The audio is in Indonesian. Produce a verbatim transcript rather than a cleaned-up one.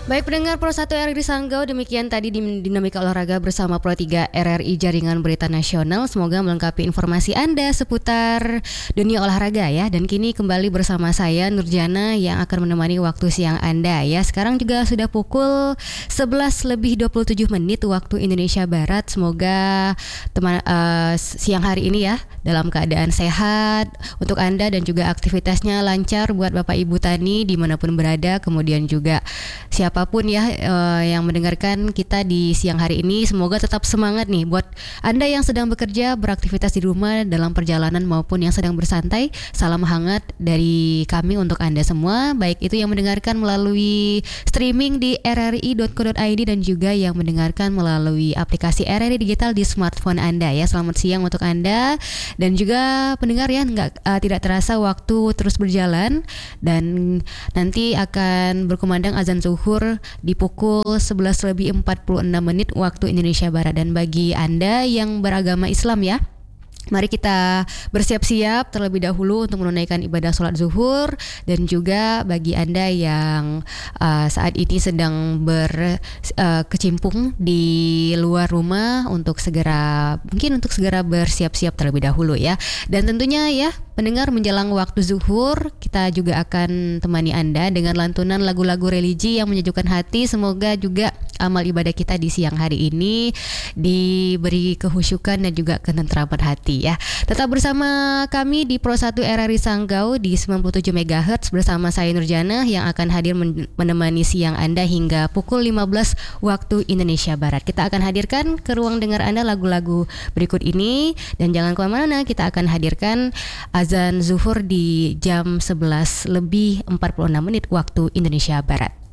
Baik pendengar Pro satu R R I Sanggau, demikian tadi dinamika olahraga bersama Pro tiga R R I Jaringan Berita Nasional. Semoga melengkapi informasi Anda seputar dunia olahraga ya. Dan kini kembali bersama saya Nurjana yang akan menemani waktu siang Anda ya. Sekarang juga sudah pukul sebelas lebih dua puluh tujuh menit waktu Indonesia Barat. Semoga teman uh, siang hari ini ya dalam keadaan sehat untuk Anda dan juga aktivitasnya lancar buat Bapak Ibu Tani dimanapun berada. Kemudian juga siapa apapun ya uh, yang mendengarkan kita di siang hari ini, semoga tetap semangat nih buat Anda yang sedang bekerja, beraktivitas di rumah, dalam perjalanan maupun yang sedang bersantai. Salam hangat dari kami untuk Anda semua, baik itu yang mendengarkan melalui streaming di r r i dot co dot i d dan juga yang mendengarkan melalui aplikasi R R I Digital di smartphone Anda ya. Selamat siang untuk Anda dan juga pendengar ya, nggak uh, tidak terasa waktu terus berjalan dan nanti akan berkumandang azan zuhur di pukul sebelas lebih empat puluh enam menit waktu Indonesia Barat. Dan bagi Anda yang beragama Islam ya, mari kita bersiap-siap terlebih dahulu untuk menunaikan ibadah sholat zuhur. Dan juga bagi Anda yang uh, saat ini sedang berkecimpung uh, di luar rumah, untuk segera mungkin untuk segera bersiap-siap terlebih dahulu ya. Dan tentunya ya pendengar, menjelang waktu zuhur kita juga akan temani Anda dengan lantunan lagu-lagu religi yang menyejukkan hati. Semoga juga amal ibadah kita di siang hari ini diberi kehusyukan dan juga ketentraman hati ya. Tetap bersama kami di Pro satu R R I Sanggau di sembilan puluh tujuh megahertz bersama saya Nurjana yang akan hadir men- menemani siang Anda hingga pukul lima belas waktu Indonesia Barat. Kita akan hadirkan ke ruang dengar Anda lagu-lagu berikut ini dan jangan kemana-mana, kita akan hadirkan azan zuhur di jam sebelas lebih empat puluh enam menit waktu Indonesia Barat.